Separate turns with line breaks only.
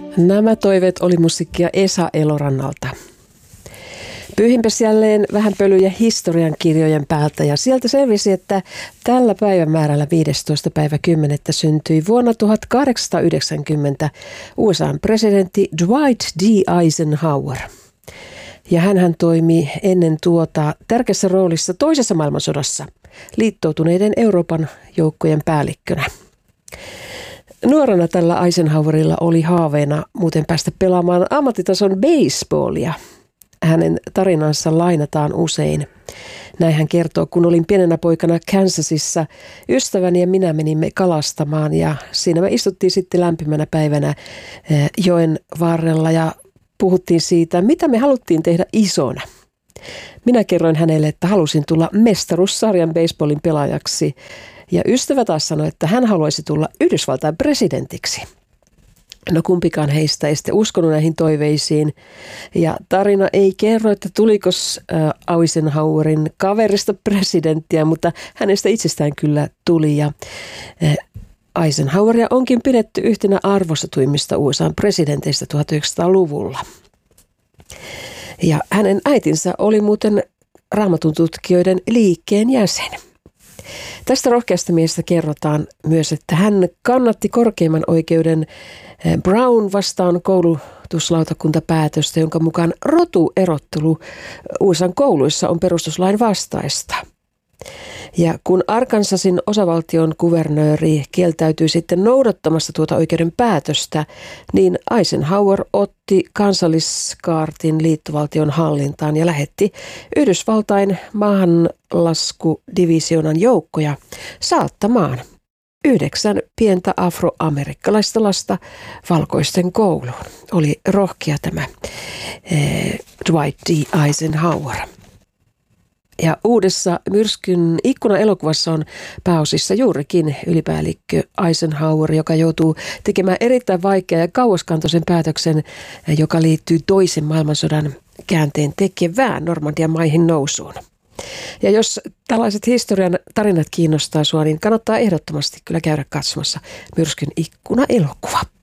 Nämä toiveet oli musiikkia Esa Elorannalta. Pyyhinpäs jälleen vähän pölyjä historiankirjojen päältä ja sieltä selvisi, että tällä päivämäärällä 15. päivä 10. syntyi vuonna 1890 USA:n presidentti Dwight D. Eisenhower. Ja hänhän toimi ennen tuota tärkeässä roolissa toisessa maailmansodassa liittoutuneiden Euroopan joukkojen päällikkönä. Nuorena tällä Eisenhowerilla oli haaveena muuten päästä pelaamaan ammattitason baseballia. Hänen tarinansa lainataan usein. Näin hän kertoo, kun olin pienenä poikana Kansasissa, ystäväni ja minä menimme kalastamaan ja siinä me istuttiin sitten lämpimänä päivänä joen varrella ja puhuttiin siitä, mitä me haluttiin tehdä isona. Minä kerroin hänelle, että halusin tulla mestaruussarjan baseballin pelaajaksi ja ystävä taas sanoi, että hän haluaisi tulla Yhdysvaltain presidentiksi. No kumpikaan heistä ei sitten uskonut näihin toiveisiin ja tarina ei kerro, että tuliko Eisenhowerin kaverista presidenttiä, mutta hänestä itsestään kyllä tuli ja Eisenhoweria onkin pidetty yhtenä arvostetuimmista USA:n presidenteistä 1900-luvulla. Ja hänen äitinsä oli muuten Raamatun tutkijoiden liikkeen jäsen. Tästä rohkeasta miestä kerrotaan myös, että hän kannatti korkeimman oikeuden Brown vastaan koulutuslautakuntapäätöstä, jonka mukaan rotuerottelu USA:n kouluissa on perustuslain vastaista. Ja kun Arkansasin osavaltion kuvernööri kieltäytyi sitten noudattamasta tuota oikeuden päätöstä, niin Eisenhower otti kansalliskaartin liittovaltion hallintaan ja lähetti Yhdysvaltain maahanlaskudivisioonan joukkoja saattamaan 9 pientä afroamerikkalaista lasta valkoisten kouluun. Oli rohkea tämä Dwight D. Eisenhower. Ja uudessa Myrskyn ikkuna-elokuvassa on pääosissa juurikin ylipäällikkö Eisenhower, joka joutuu tekemään erittäin vaikean ja kauaskantoisen päätöksen, joka liittyy toisen maailmansodan käänteen tekevään Normandian maihin nousuun. Ja jos tällaiset historian tarinat kiinnostaa sinua, niin kannattaa ehdottomasti kyllä käydä katsomassa Myrskyn ikkuna-elokuva.